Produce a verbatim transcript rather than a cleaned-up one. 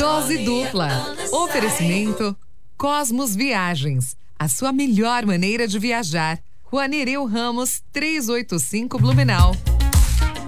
Dose dupla. Oferecimento Cosmos Viagens. A sua melhor maneira de viajar. Rua Nereu Ramos, trezentos e oitenta e cinco, Blumenau.